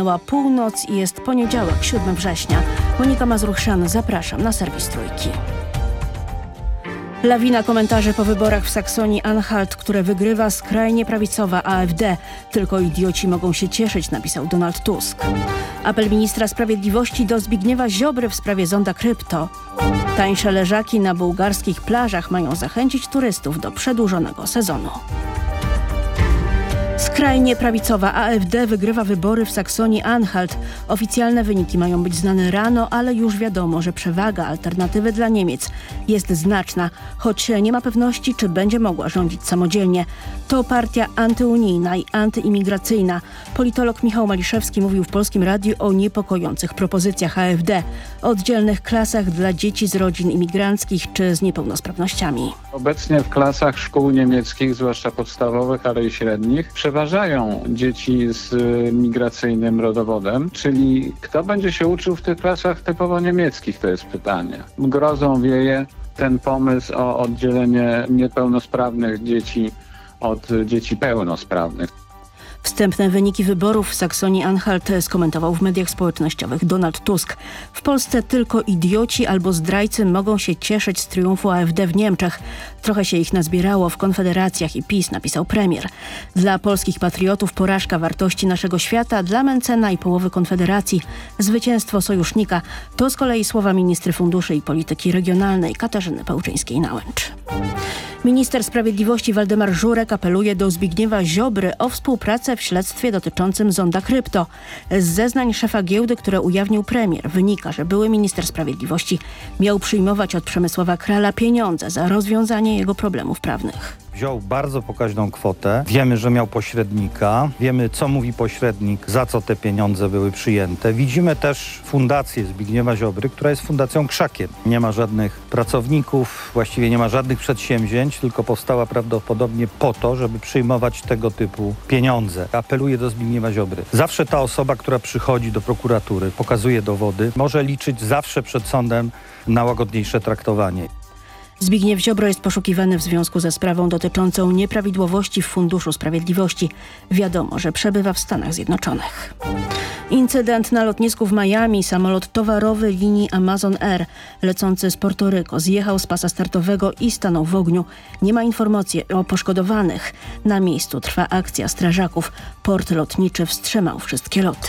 Minęła północ i jest poniedziałek, 7 września. Monika Mazruchszan, zapraszam na serwis Trójki. Lawina komentarzy po wyborach w Saksonii-Anhalt, które wygrywa skrajnie prawicowa AfD. Tylko idioci mogą się cieszyć, napisał Donald Tusk. Apel ministra sprawiedliwości do Zbigniewa Ziobry w sprawie zonda krypto. Tańsze leżaki na bułgarskich plażach mają zachęcić turystów do przedłużonego sezonu. Skrajnie prawicowa AfD wygrywa wybory w Saksonii-Anhalt. Oficjalne wyniki mają być znane rano, ale już wiadomo, że przewaga Alternatywy dla Niemiec jest znaczna, choć nie ma pewności, czy będzie mogła rządzić samodzielnie. To partia antyunijna i antyimigracyjna. Politolog Michał Maliszewski mówił w Polskim Radiu o niepokojących propozycjach AfD, oddzielnych klasach dla dzieci z rodzin imigranckich czy z niepełnosprawnościami. Obecnie w klasach szkół niemieckich, zwłaszcza podstawowych, ale i średnich, przeważają dzieci z migracyjnym rodowodem, czyli kto będzie się uczył w tych klasach typowo niemieckich, to jest pytanie. Grozą wieje ten pomysł o oddzielenie niepełnosprawnych dzieci od dzieci pełnosprawnych. Wstępne wyniki wyborów w Saksonii-Anhalt skomentował w mediach społecznościowych Donald Tusk. W Polsce tylko idioci albo zdrajcy mogą się cieszyć z triumfu AfD w Niemczech. Trochę się ich nazbierało w Konfederacjach i PiS, napisał premier. Dla polskich patriotów porażka wartości naszego świata, dla Mencena i połowy Konfederacji zwycięstwo sojusznika. To z kolei słowa ministry funduszy i polityki regionalnej Katarzyny Pełczyńskiej-Nałęcz. Minister Sprawiedliwości Waldemar Żurek apeluje do Zbigniewa Ziobry o współpracę w śledztwie dotyczącym zonda krypto. Z zeznań szefa giełdy, które ujawnił premier, wynika, że były minister sprawiedliwości miał przyjmować od Przemysława Krala pieniądze za rozwiązanie jego problemów prawnych. Wziął bardzo pokaźną kwotę. Wiemy, że miał pośrednika. Wiemy, co mówi pośrednik, za co te pieniądze były przyjęte. Widzimy też fundację Zbigniewa Ziobry, która jest fundacją krzakiem. Nie ma żadnych pracowników, właściwie nie ma żadnych przedsięwzięć, tylko powstała prawdopodobnie po to, żeby przyjmować tego typu pieniądze. Apeluję do Zbigniewa Ziobry. Zawsze ta osoba, która przychodzi do prokuratury, pokazuje dowody, może liczyć zawsze przed sądem na łagodniejsze traktowanie. Zbigniew Ziobro jest poszukiwany w związku ze sprawą dotyczącą nieprawidłowości w Funduszu Sprawiedliwości. Wiadomo, że przebywa w Stanach Zjednoczonych. Incydent na lotnisku w Miami. Samolot towarowy linii Amazon Air lecący z Portoryko zjechał z pasa startowego i stanął w ogniu. Nie ma informacji o poszkodowanych. Na miejscu trwa akcja strażaków. Port lotniczy wstrzymał wszystkie loty.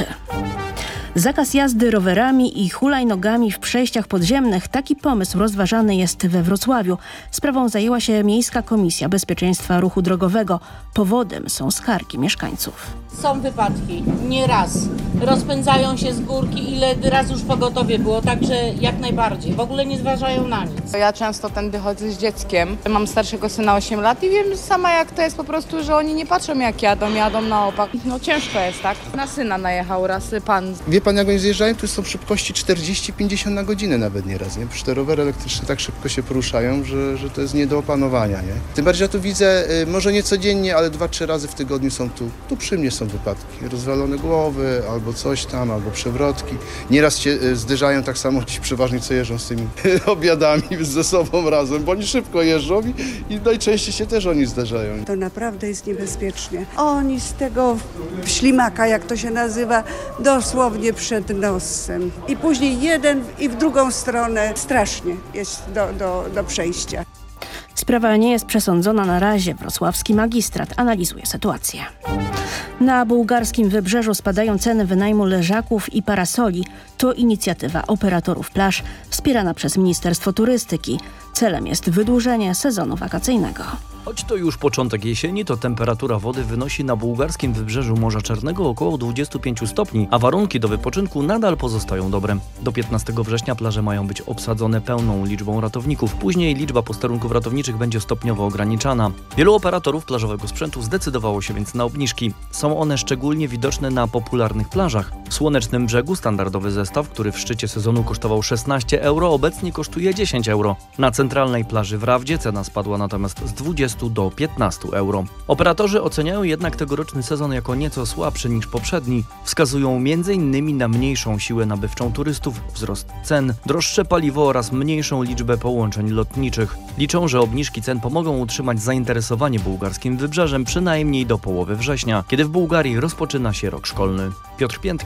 Zakaz jazdy rowerami i hulajnogami w przejściach podziemnych. Taki pomysł rozważany jest we Wrocławiu. Sprawą zajęła się Miejska Komisja Bezpieczeństwa Ruchu Drogowego. Powodem są skargi mieszkańców. Są wypadki, nie raz. Rozpędzają się z górki, ile raz już pogotowie było, także jak najbardziej. W ogóle nie zważają na nic. Ja często tędy chodzę z dzieckiem. Mam starszego syna 8 lat i wiem sama jak to jest po prostu, że oni nie patrzą jak jadą na opak. No ciężko jest, tak? Na syna najechał raz pan. Wie pan, jak oni zjeżdżają, to są szybkości 40-50 na godzinę nawet nieraz, nie? Przecież te rowery elektryczne tak szybko się poruszają, że to jest nie do opanowania, nie? Tym bardziej ja tu widzę, może nie codziennie, ale 2-3 razy w tygodniu są tu przy mnie są wypadki. Rozwalone głowy, albo coś tam, albo przewrotki. Nieraz się zderzają tak samo ci przeważnie, co jeżdżą z tymi obiadami ze sobą razem, bo oni szybko jeżdżą i najczęściej się też oni zderzają. To naprawdę jest niebezpiecznie. Oni z tego ślimaka, jak to się nazywa, dosłownie przed nosem. I później jeden i w drugą stronę strasznie jest do przejścia. Sprawa nie jest przesądzona na razie. Wrocławski magistrat analizuje sytuację. Na bułgarskim wybrzeżu spadają ceny wynajmu leżaków i parasoli. To inicjatywa operatorów plaż wspierana przez Ministerstwo Turystyki. Celem jest wydłużenie sezonu wakacyjnego. Choć to już początek jesieni, to temperatura wody wynosi na bułgarskim wybrzeżu Morza Czarnego około 25 stopni, a warunki do wypoczynku nadal pozostają dobre. Do 15 września plaże mają być obsadzone pełną liczbą ratowników. Później liczba posterunków ratowniczych będzie stopniowo ograniczana. Wielu operatorów plażowego sprzętu zdecydowało się więc na obniżki. Są one szczególnie widoczne na popularnych plażach. W Słonecznym Brzegu standardowy zestaw, który w szczycie sezonu kosztował 16 euro, obecnie kosztuje 10 euro. Na centralnej plaży w Rawdzie cena spadła natomiast z 20 do 15 euro. Operatorzy oceniają jednak tegoroczny sezon jako nieco słabszy niż poprzedni. Wskazują m.in. na mniejszą siłę nabywczą turystów, wzrost cen, droższe paliwo oraz mniejszą liczbę połączeń lotniczych. Liczą, że obniżki cen pomogą utrzymać zainteresowanie bułgarskim wybrzeżem przynajmniej do połowy września, kiedy w Bułgarii rozpoczyna się rok szkolny. Piotr Piętka.